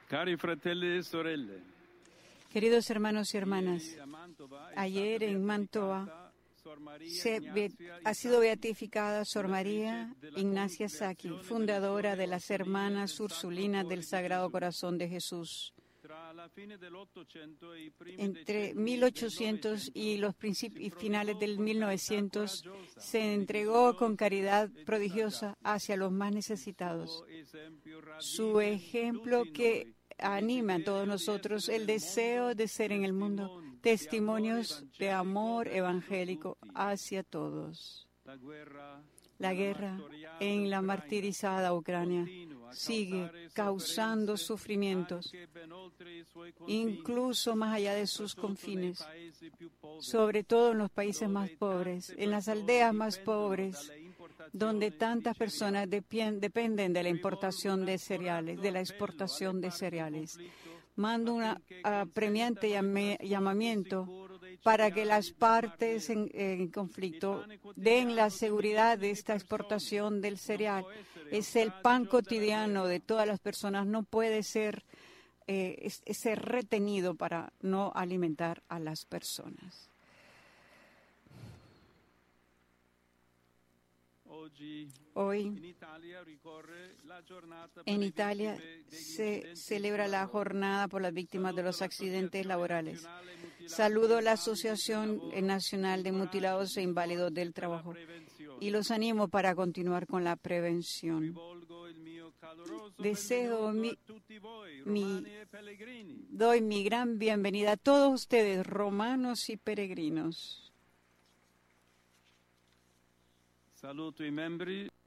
Cari fratelli e sorelle, Queridos hermanos y hermanas, ayer en Mantova ha sido beatificada Sor María Ignacia Sacchi, fundadora de las Hermanas Ursulinas del Sagrado Corazón de Jesús. Entre 1800 y los finales del 1900 se entregó con caridad prodigiosa hacia los más necesitados. Su ejemplo que anima a todos nosotros el deseo de ser en el mundo testimonios de amor evangélico hacia todos. La guerra en la martirizada Ucrania sigue causando sufrimientos, incluso más allá de sus confines, sobre todo en los países más pobres, en las aldeas más pobres, donde tantas personas dependen de la importación de cereales, de la exportación de cereales. Mando un apremiante llamamiento para que las partes en conflicto den la seguridad de esta exportación del cereal. Es el pan cotidiano de todas las personas, no puede ser retenido para no alimentar a las personas. Hoy en Italia se celebra la jornada por las víctimas de los accidentes laborales. Saludo a la Asociación Nacional de Mutilados e Inválidos del Trabajo y los animo para continuar con la prevención. Doy mi gran bienvenida a todos ustedes, romanos y peregrinos. Saluto i membri